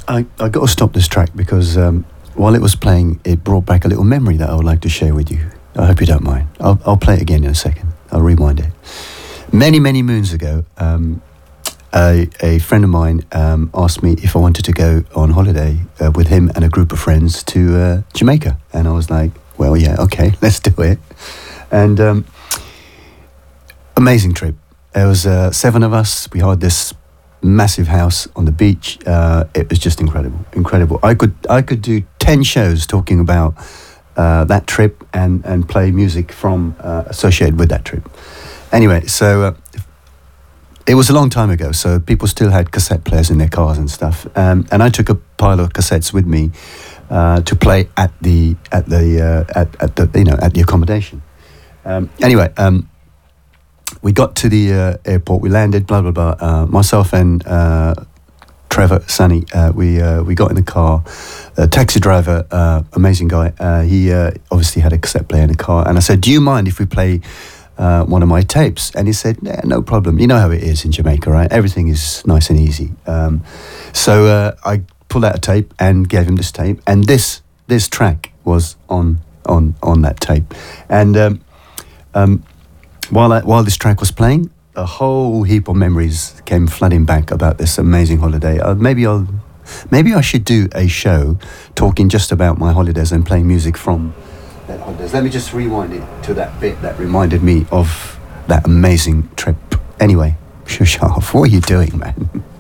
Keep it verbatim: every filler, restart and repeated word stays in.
I, I got to stop this track because um, while it was playing, it brought back a little memory that I would like to share with you. I hope you don't mind. I'll, I'll play it again in a second. I'll rewind it. Many, many moons ago, um, a, a friend of mine um, asked me if I wanted to go on holiday uh, with him and a group of friends to uh, Jamaica. And I was like, well, yeah, okay, let's do it. And um, amazing trip. There was uh, seven of us. We had this massive house on the beach. Uh, it was just incredible, incredible. I could I could do ten shows talking about uh, that trip and, and play music from uh, associated with that trip. Anyway, so uh, it was a long time ago, so people still had cassette players in their cars and stuff. Um, and I took a pile of cassettes with me uh, to play at the at the uh, at, at the you know at the accommodation. Um, anyway. Um, We got to the uh, airport. We landed. Blah blah blah. Uh, myself and uh, Trevor, Sonny, uh, we uh, we got in the car. The taxi driver, uh, amazing guy. Uh, he uh, obviously had a cassette player in the car, and I said, "Do you mind if we play uh, one of my tapes?" And he said, "Yeah, no problem. You know how it is in Jamaica, right? Everything is nice and easy." Um, so uh, I pulled out a tape and gave him this tape, and this this track was on on on that tape, and. Um, um, While I, while this track was playing, a whole heap of memories came flooding back about this amazing holiday. Uh, maybe I'll, maybe I should do a show talking just about my holidays and playing music from that holidays. Let me just rewind it to that bit that reminded me of that amazing trip. Anyway, Shusharf, what are you doing, man?